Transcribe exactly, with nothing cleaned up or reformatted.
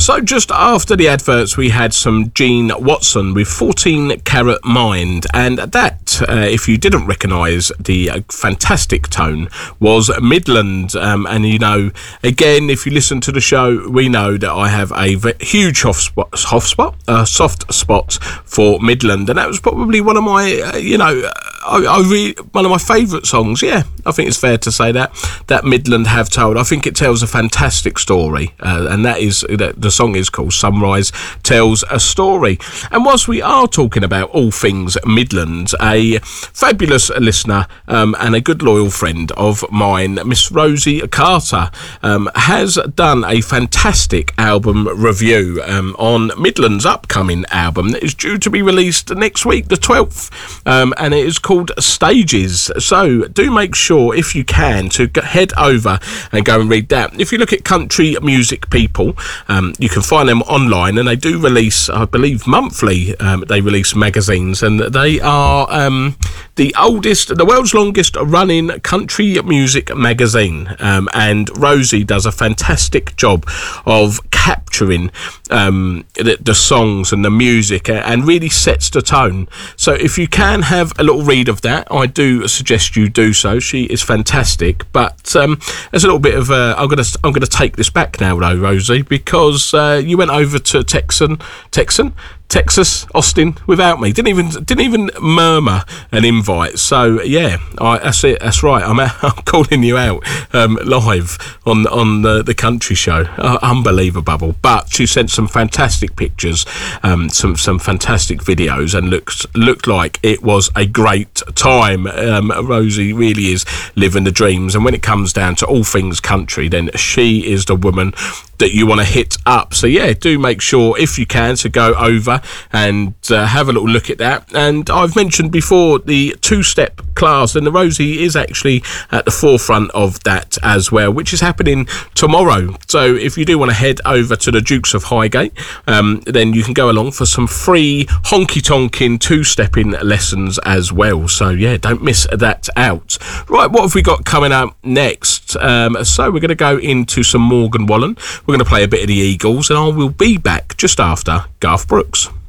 So just after the adverts, we had some Gene Watson with fourteen Carat Mind, and that, uh, if you didn't recognise the uh, fantastic tone, was Midland. Um, and you know, again, if you listen to the show, we know that I have a v- huge soft spot, soft spot, uh, soft spot for Midland, and that was probably one of my, uh, you know, I, I re- one of my favourite songs. Yeah, I think it's fair to say that that Midland have told. I think it tells a fantastic story, uh, and that is that the song is called Sunrise Tells a Story. And whilst we are talking about all things Midlands, a fabulous listener um, and a good loyal friend of mine, Miss Rosie Carter, um, has done a fantastic album review um, on Midland's upcoming album that is due to be released next week, the twelfth, um, and it is called Stages. So do make sure, if you can, to g- head over and go and read that. If you look at Country Music People, um, you can find them online, and they do release, I believe, monthly. Um, they release magazines, and they are um, the oldest, the world's longest running country music magazine. Um, and Rosie does a fantastic job of capturing um, the, the songs and the music, and really sets the tone. So if you can have a little read of that, I do suggest you do so. She is fantastic. But um, there's a little bit of uh, I'm gonna I'm gonna take this back now, though, Rosie, because uh, you went over to Texan, Texan, Texas, Austin without me. Didn't even didn't even murmur an invite. So yeah, I, that's it. That's right. I'm I'm calling you out um, live on on the, the country show. Uh, unbelievable. But she sent some fantastic pictures, um, some some fantastic videos, and looked looked like it was a great time. Um, Rosie really is living the dreams. And when it comes down to all things country, then she is the woman that you want to hit up. So yeah, do make sure, if you can, to go over and uh, have a little look at that. And I've mentioned before the two-step class, and the Rosie is actually at the forefront of that as well, which is happening tomorrow. So if you do want to head over to the Dukes of Highgate, um, then you can go along for some free honky-tonkin' two-stepping lessons as well. So yeah, don't miss that out. Right, what have we got coming up next? Um, so we're going to go into some Morgan Wallen. We're going to play a bit of the Eagles, and I will be back just after Garth Brooks.